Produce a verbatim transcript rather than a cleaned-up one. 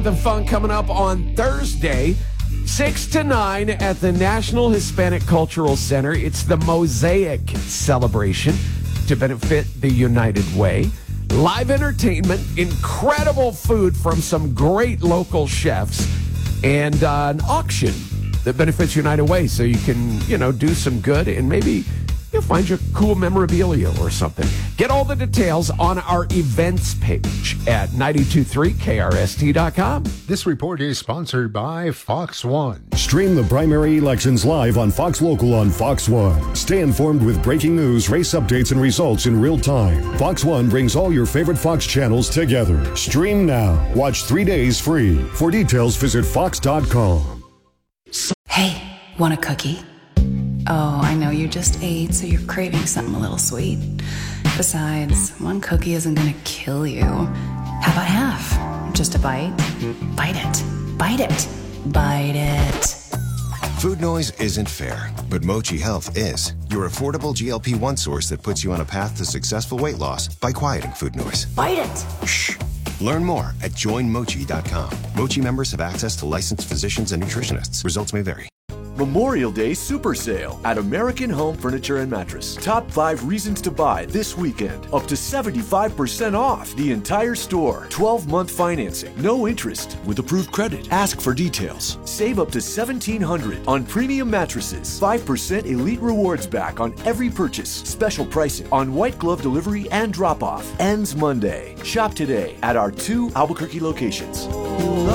something fun coming up on Thursday, six to nine at the National Hispanic Cultural Center. It's the Mosaic Celebration to benefit the United Way. Live entertainment, incredible food from some great local chefs, and uh, an auction that benefits United Way, so you can, you know, do some good and maybe you'll find your cool memorabilia or something. Get all the details on our events page at nine two three K R S T dot com. This report is sponsored by Fox One. Stream the primary elections live on Fox Local on Fox One. Stay informed with breaking news, race updates, and results in real time. Fox One brings all your favorite Fox channels together. Stream now. Watch three days free. For details, visit fox dot com. Hey, want a cookie? Oh, I know you just ate, so you're craving something a little sweet. Besides, one cookie isn't gonna kill you. How about half? Just a bite? Bite it. Bite it. Bite it. Food noise isn't fair, but Mochi Health is. Your affordable G L P one source that puts you on a path to successful weight loss by quieting food noise. Bite it. Shh. Learn more at join mochi dot com. Mochi members have access to licensed physicians and nutritionists. Results may vary. Memorial Day Super Sale at American Home Furniture and Mattress. Top five reasons to buy this weekend. Up to seventy-five percent off the entire store. twelve-month financing. No interest with approved credit. Ask for details. Save up to seventeen hundred dollars on premium mattresses. five percent Elite Rewards back on every purchase. Special pricing on white glove delivery and drop-off. Ends Monday. Shop today at our two Albuquerque locations.